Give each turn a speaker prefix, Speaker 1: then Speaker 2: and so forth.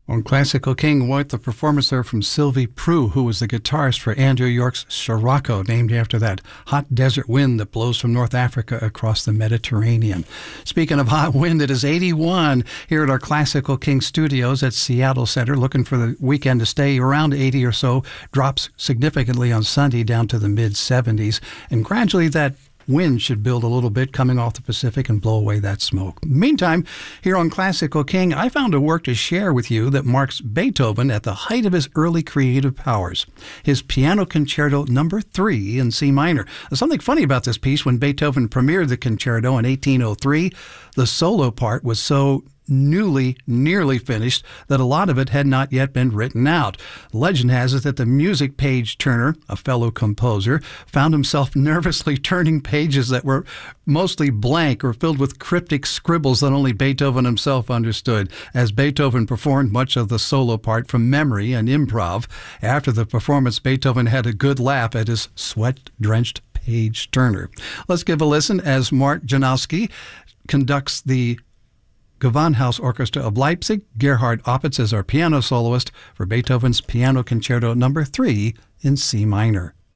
Speaker 1: On Classical King, what the performance there from Sylvie Prue, who was the guitarist for Andrew York's Scirocco, named after that hot desert wind that blows from North Africa across the Mediterranean. Speaking of hot wind, it is 81 here at our Classical King studios at Seattle Center. Looking for the weekend to stay around 80 or so. Drops significantly on Sunday down to the mid-70s. And gradually that wind should build a little bit coming off the Pacific and blow away that smoke. Meantime, here on Classical King, I found a work to share with you that marks Beethoven at the height of his early creative powers. His Piano Concerto No. 3 in C minor. There's something funny about this piece. When Beethoven premiered the concerto in 1803, the solo part was so nearly finished that a lot of it had not yet been written out. Legend has it that the music page turner, a fellow composer, found himself nervously turning pages that were mostly blank or filled with cryptic scribbles that only Beethoven himself understood, as Beethoven performed much of the solo part from memory and improv. After the performance, Beethoven had a good laugh at his sweat-drenched page turner. Let's give a listen as Mart Janowski conducts the Gewandhaus Orchestra of Leipzig. Gerhard Opitz is our piano soloist for Beethoven's Piano Concerto No. 3 in C minor.